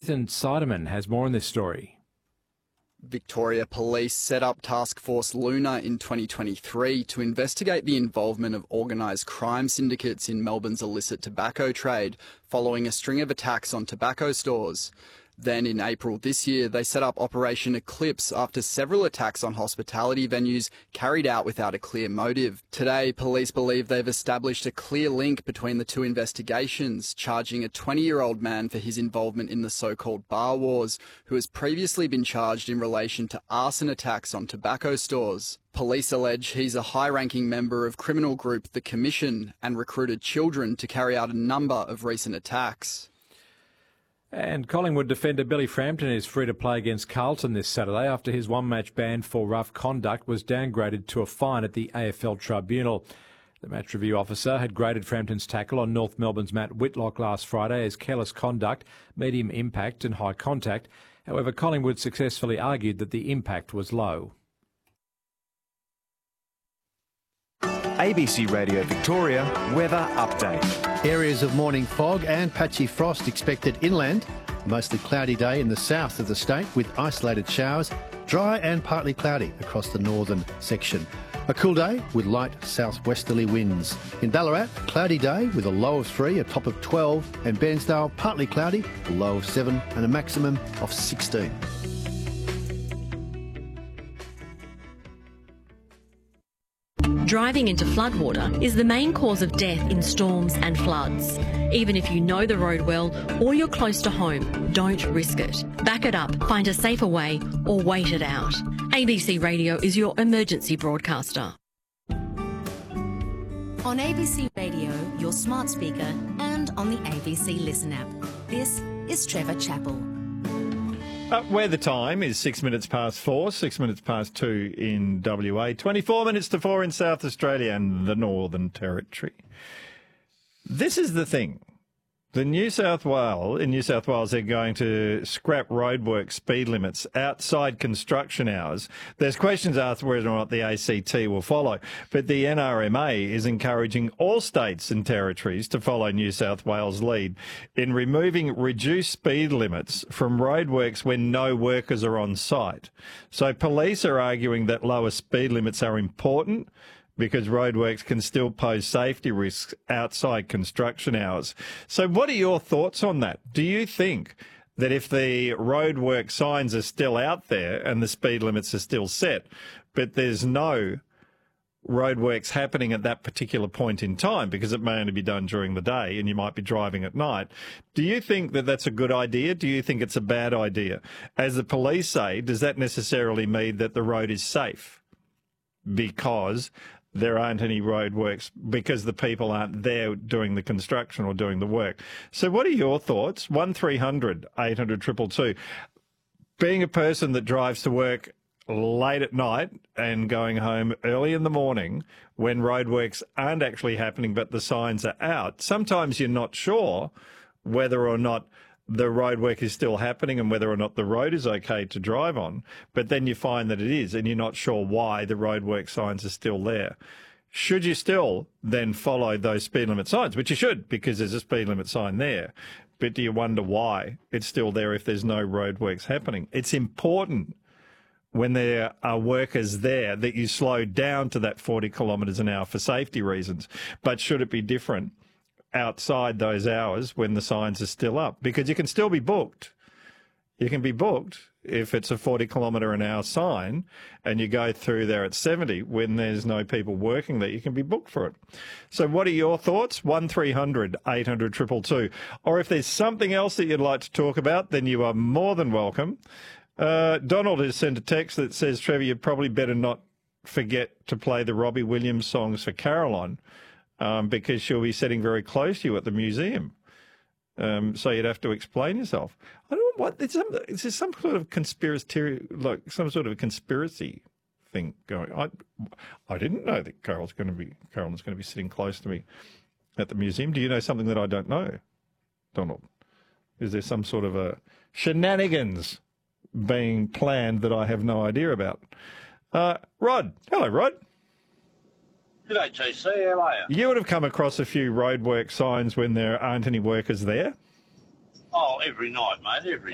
Ethan Seidemann has more on this story. Victoria Police set up Task Force Luna in 2023 to investigate the involvement of organised crime syndicates in Melbourne's illicit tobacco trade, following a string of attacks on tobacco stores. Then in April this year, they set up Operation Eclipse after several attacks on hospitality venues carried out without a clear motive. Today, police believe they've established a clear link between the two investigations, charging a 20-year-old man for his involvement in the so-called bar wars, who has previously been charged in relation to arson attacks on tobacco stores. Police allege he's a high-ranking member of criminal group The Commission and recruited children to carry out a number of recent attacks. And Collingwood defender Billy Frampton is free to play against Carlton this Saturday after his one-match ban for rough conduct was downgraded to a fine at the AFL Tribunal. The match review officer had graded Frampton's tackle on North Melbourne's Matt Whitlock last Friday as careless conduct, medium impact and high contact. However, Collingwood successfully argued that the impact was low. ABC Radio Victoria weather update. Areas of morning fog and patchy frost expected inland. A mostly cloudy day in the south of the state with isolated showers. Dry and partly cloudy across the northern section. A cool day with light southwesterly winds. In Ballarat, a cloudy day with a low of 3, a top of 12. And Bairnsdale, partly cloudy, a low of 7 and a maximum of 16. Driving into floodwater is the main cause of death in storms and floods. Even if you know the road well or you're close to home, don't risk it. Back it up, find a safer way or wait it out. ABC Radio is your emergency broadcaster. On ABC Radio, your smart speaker and on the ABC Listen app. This is Trevor Chappell. Where the time is 6 minutes past 4, 6 minutes past 2 in WA, 24 minutes to 4 in South Australia and the Northern Territory. This is the thing. In New South Wales, they're going to scrap roadwork speed limits outside construction hours. There's questions asked whether or not the ACT will follow, but the NRMA is encouraging all states and territories to follow New South Wales' lead in removing reduced speed limits from roadworks when no workers are on site. So police are arguing that lower speed limits are important because roadworks can still pose safety risks outside construction hours. So what are your thoughts on that? Do you think that if the roadwork signs are still out there and the speed limits are still set, but there's no roadworks happening at that particular point in time because it may only be done during the day and you might be driving at night, do you think that that's a good idea? Do you think it's a bad idea? As the police say, does that necessarily mean that the road is safe because there aren't any roadworks, because the people aren't there doing the construction or doing the work? So what are your thoughts? 1300 800 222. Being a person that drives to work late at night and going home early in the morning when roadworks aren't actually happening but the signs are out, sometimes you're not sure whether or not the roadwork is still happening and whether or not the road is okay to drive on, but then you find that it is and you're not sure why the roadwork signs are still there. Should you still then follow those speed limit signs? Which you should, because there's a speed limit sign there. But do you wonder why it's still there if there's no roadworks happening? It's important when there are workers there that you slow down to that 40 kilometres an hour for safety reasons. But should it be different outside those hours when the signs are still up? Because you can still be booked. You can be booked if it's a 40 kilometre an hour sign and you go through there at 70 when there's no people working there. You can be booked for it. So what are your thoughts? 1300 800 222. Or if there's something else that you'd like to talk about, then you are more than welcome. Donald has sent a text that says, Trevor, you'd probably better not forget to play the Robbie Williams songs for Caroline. Because she'll be sitting very close to you at the museum. So you'd have to explain yourself. I don't know what, is there some sort of conspiracy, like some sort of conspiracy thing going? I didn't know that Carolyn's going to be sitting close to me at the museum. Do you know something that I don't know, Donald? Is there some sort of a shenanigans being planned that I have no idea about? Rod. Hello, Rod. G'day, JC. How are you? You would have come across a few roadwork signs when there aren't any workers there. Oh, every night, mate, every